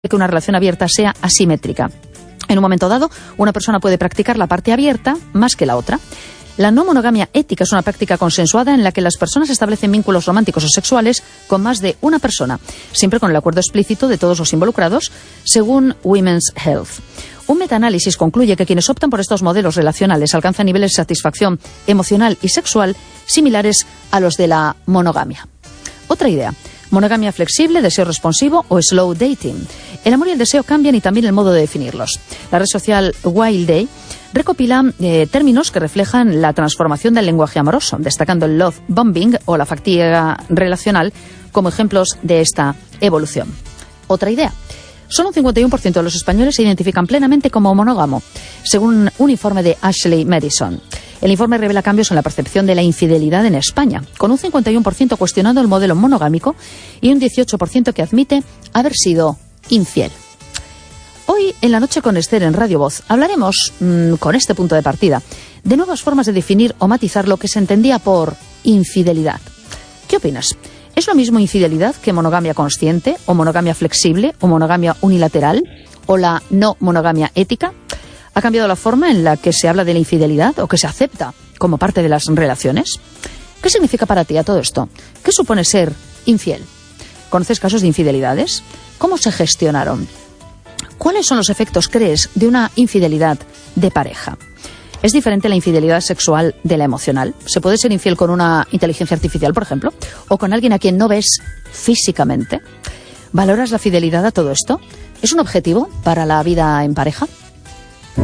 que una relación abierta sea asimétrica. En un momento dado, una persona puede practicar la parte abierta más que la otra. La no monogamia ética es una práctica consensuada en la que las personas establecen vínculos románticos o sexuales con más de una persona, siempre con el acuerdo explícito de todos los involucrados, según Women's Health. Un metaanálisis concluye que quienes optan por estos modelos relacionales alcanzan niveles de satisfacción emocional y sexual similares a los de la monogamia. Otra idea: monogamia flexible, deseo responsivo o slow dating. El amor y el deseo cambian y también el modo de definirlos. La red social Wild Day recopila términos que reflejan la transformación del lenguaje amoroso, destacando el love bombing o la fatiga relacional como ejemplos de esta evolución. Otra idea: solo un 51% de los españoles se identifican plenamente como monógamo, según un informe de Ashley Madison. El informe revela cambios en la percepción de la infidelidad en España, con un 51% cuestionando el modelo monogámico y un 18% que admite haber sido infiel. Hoy, en La Noche con Esther en Radio Voz, hablaremos, con este punto de partida, de nuevas formas de definir o matizar lo que se entendía por infidelidad. ¿Qué opinas? ¿Es lo mismo infidelidad que monogamia consciente, o monogamia flexible, o monogamia unilateral, o la no monogamia ética? ¿Ha cambiado la forma en la que se habla de la infidelidad o que se acepta como parte de las relaciones? ¿Qué significa para ti a todo esto? ¿Qué supone ser infiel? ¿Conoces casos de infidelidades? ¿Cómo se gestionaron? ¿Cuáles son los efectos, crees, de una infidelidad de pareja? ¿Es diferente la infidelidad sexual de la emocional? ¿Se puede ser infiel con una inteligencia artificial, por ejemplo? ¿O con alguien a quien no ves físicamente? ¿Valoras la fidelidad a todo esto? ¿Es un objetivo para la vida en pareja?